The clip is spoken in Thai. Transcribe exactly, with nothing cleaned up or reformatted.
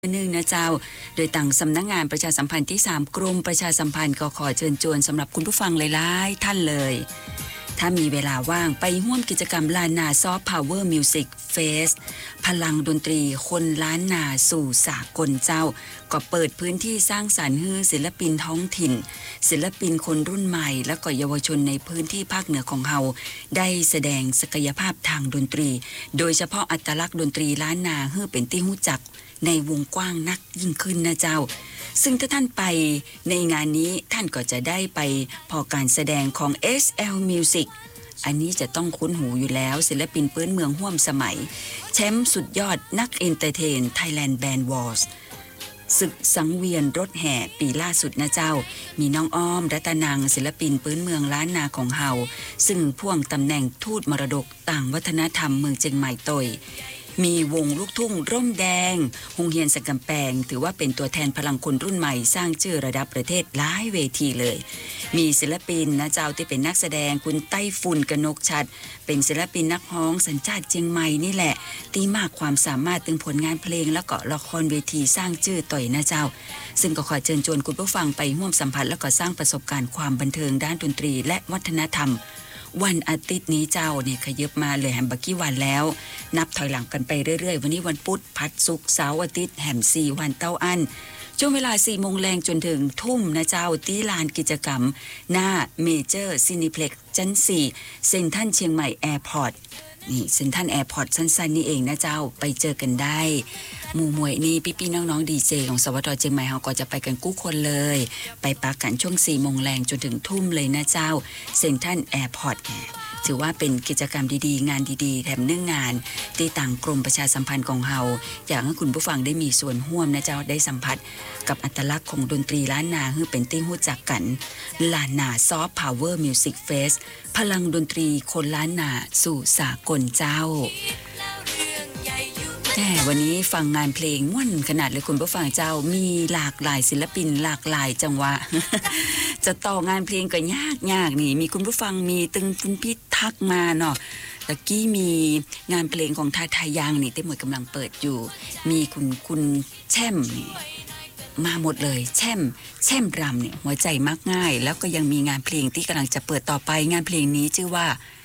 หนึ่งนะเจ้าโดยต่างสำนักงานประชาสัมพันธ์ที่สามกรมประชาสัมพันธ์ก็ขอเชิญชวนสำหรับคุณผู้ฟังหลายๆท่านเลยถ้ามีเวลาว่างไปร่วมกิจกรรมลานนาซอฟต์พาวเวอร์มิวสิกเฟสพลังดนตรีคนล้านนาสู่สากลเจ้าก็เปิดพื้นที่สร้างสรรค์ให้ศิลปินท้องถิ่นศิลปินคนรุ่นใหม่และก็เยาวชนในพื้นที่ภาคเหนือของเฮาได้แสดงศักยภาพทางดนตรีโดยเฉพาะอัตลักษณ์ดนตรีล้านนาให้เป็นที่รู้จักในวงกว้างนักยิ่งขึ้นนะเจ้าซึ่งถ้าท่านไปในงานนี้ท่านก็จะได้ไปพอการแสดงของ เอส แอล Music อันนี้จะต้องคุ้นหูอยู่แล้วศิลปินพื้นเมืองร่วมสมัยแชมป์สุดยอดนักเอนเตอร์เทน Thailand Band Wars ศึกสังเวียนรถแห่ปีล่าสุดนะเจ้ามีน้องอ้อมรัตนังศิลปินพื้นเมืองล้านนาของเฮาซึ่งพ่วงตำแหน่งทูตมรดกต่างวัฒนธรรมเมืองเจียงใหม่ตยมีวงลูกทุ่งร่มแดงฮงเฮียนสักกำแพงถือว่าเป็นตัวแทนพลังคนรุ่นใหม่สร้างชื่อระดับประเทศหลายเวทีเลยมีศิลปินนะเจ้าที่เป็นนักแสดงคุณไต้ฝุ่นกนกชัดเป็นศิลปินนักร้องสัญชาติเจียงใหม่นี่แหละที่มากความสามารถถึงผลงานเพลงแล้วก็ละครเวทีสร้างชื่อต่อยนะเจ้าซึ่งก็ขอเชิญชวนคุณผู้ฟังไปร่วมสัมผัสแล้วก็สร้างประสบการณ์ความบันเทิงด้านดนตรีและวัฒนธรรมวันอาทิตย์นี้เจ้าเนี่ยขยับมาเลยแฮมบักกี้วันแล้วนับถอยหลังกันไปเรื่อยๆวันนี้วันพุธพัดศุกร์เสาร์อาทิตย์แฮมสี่วันเต้าอันช่วงเวลาสี่โมงแรงจนถึงทุ่มนะเจ้าที่ลานกิจกรรมหน้าเมเจอร์ซินิเพล็กซ์ชั้นสี่เซ็นทรัลเชียงใหม่แอร์พอร์ตนี่เซ็นทรัลแอร์พอร์ตสั้นๆนี่เองนะเจ้าไปเจอกันได้หมู่มวยนี่พี่ๆน้องๆดีเจของสวทเชียงใหม่เฮาก็จะไปกันกู้คนเลยไปปักกันช่วงสี่โมงแรงจนถึงทุ่มเลยนะเจ้าเซ็นทรัลแอร์พอร์ตถือว่าเป็นกิจกรรมดีๆงานดีๆแถมเนื่องงานที่ต่างกรมประชาสัมพันธ์ของเฮาอยากให้คุณผู้ฟังได้มีส่วนร่วมนะเจ้าได้สัมผัสกับอัตลักษณ์ของดนตรีล้านนาให้เป็นที่รู้จักกันล้านนาซอฟต์พาวเวอร์มิวสิกเฟสพลังดนตรีคนล้านนาสู่สากลเจ้าแต่วันนี้ฟังงานเพลงม่วนขนาดเลยคุณผู้ฟังเจ้ามีหลากหลายศิลปินหลากหลายจังหวะ จะต่องานเพลงก็ยากยากนี่มีคุณผู้ฟังมีตึงคุณพี่ทักมาเนาะตะกี้มีงานเพลงของทาทายางนี่เต้หมวยกำลังเปิดอยู่มีคุณคุณแช่มนี่มาหมดเลยแช่มแช่มรำเนี่ยหัวใจมักง่ายแล้วก็ยังมีงานเพลงที่กำลังจะเปิดต่อไปงานเพลงนี้ชื่อว่า